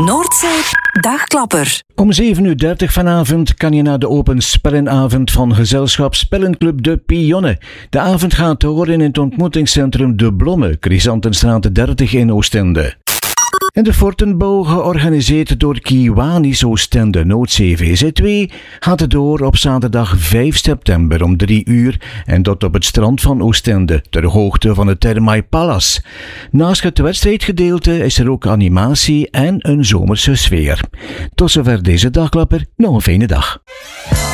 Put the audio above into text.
Noordzee Dagklapper. Om 7:30 vanavond kan je naar de open spellenavond van gezelschap Spellenclub De Pionne. De avond gaat door in het ontmoetingscentrum De Blomme, Chrysantenstraat 30 in Oostende. En de Fortenbouw, georganiseerd door Kiwanis Oostende Noordzee VZ2, gaat door op zaterdag 5 september om 3 uur en tot op het strand van Oostende, ter hoogte van het Thermae Palace. Naast het wedstrijdgedeelte is er ook animatie en een zomerse sfeer. Tot zover deze dagklapper, nog een fijne dag.